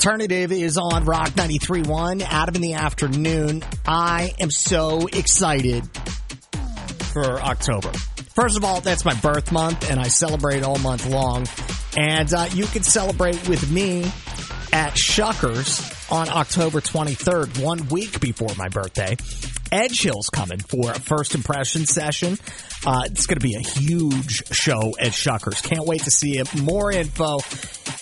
Alternative is on Rock 93.1. Adam in the afternoon. I am so excited for October. First of all, that's my birth month, and I celebrate all month long. And you can celebrate with me at Shuckers on October 23rd, 1 week before my birthday. Edge Hill's coming for a first impression session. It's going to be a huge show at Shuckers. Can't wait to see it. More info